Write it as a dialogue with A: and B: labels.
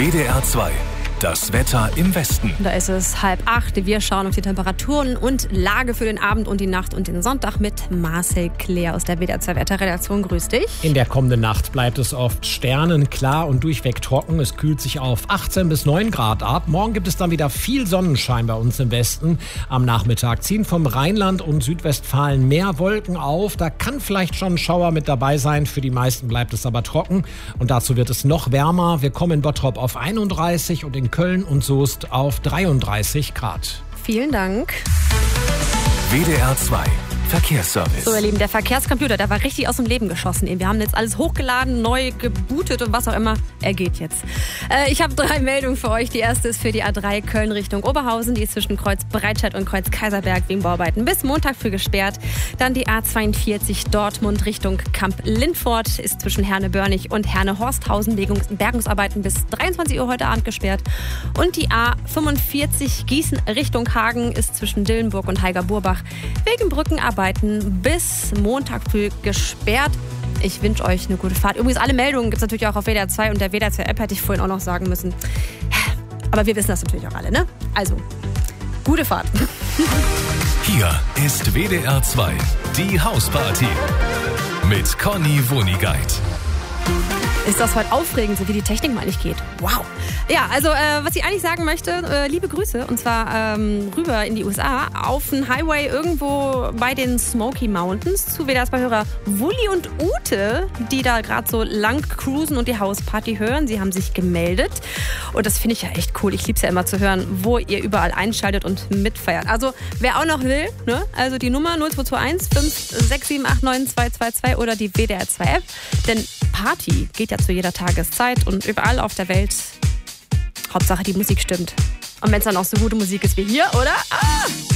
A: WDR 2. Das Wetter im Westen.
B: Da ist es 7:30. Wir schauen auf die Temperaturen und Lage für den Abend und die Nacht und den Sonntag mit Marcel Claire aus der WDR 2 Wetterredaktion. Grüß dich.
C: In der kommenden Nacht bleibt es oft sternenklar und durchweg trocken. Es kühlt sich auf 18 bis 9 Grad ab. Morgen gibt es dann wieder viel Sonnenschein bei uns im Westen. Am Nachmittag ziehen vom Rheinland und Südwestfalen mehr Wolken auf. Da kann vielleicht schon ein Schauer mit dabei sein. Für die meisten bleibt es aber trocken. Und dazu wird es noch wärmer. Wir kommen in Bottrop auf 31 und in Köln und Soest auf 33 Grad.
B: Vielen Dank.
A: WDR 2. Verkehrsservice.
B: So, ihr Lieben, der Verkehrscomputer, der war richtig aus dem Leben geschossen. Wir haben jetzt alles hochgeladen, neu gebootet und was auch immer. Er geht jetzt. Ich habe 3 Meldungen für euch. Die erste ist für die A3 Köln Richtung Oberhausen. Die ist zwischen Kreuz Breitscheid und Kreuz Kaiserberg wegen Bauarbeiten bis Montag früh gesperrt. Dann die A42 Dortmund Richtung Kamp-Lindfort ist zwischen Herne-Börnig und Herne-Horsthausen wegen Bergungsarbeiten bis 23 Uhr heute Abend gesperrt. Und die A45 Gießen Richtung Hagen ist zwischen Dillenburg und Heiger-Burbach wegen Brückenarbeiten bis Montag früh gesperrt. Ich wünsche euch eine gute Fahrt. Übrigens, alle Meldungen gibt es natürlich auch auf WDR 2 und der WDR 2 App, hätte ich vorhin auch noch sagen müssen. Aber wir wissen das natürlich auch alle, ne? Also, gute Fahrt.
A: Hier ist WDR 2, die Hausparty mit Conny Wonigkeit.
B: Ist das heute aufregend, so wie die Technik mal nicht geht. Wow. Ja, also was ich eigentlich sagen möchte, liebe Grüße, und zwar rüber in die USA, auf den Highway irgendwo bei den Smoky Mountains zu WDR 2-Hörer Wulli und Ute, die da gerade so lang cruisen und die Hausparty hören. Sie haben sich gemeldet und das finde ich ja echt cool. Ich liebe es ja immer zu hören, wo ihr überall einschaltet und mitfeiert. Also wer auch noch will, ne? Also die Nummer 0221 56789 222 oder die WDR 2 App, denn Party geht ja zu jeder Tageszeit und überall auf der Welt. Hauptsache die Musik stimmt. Und wenn es dann auch so gute Musik ist wie hier, oder?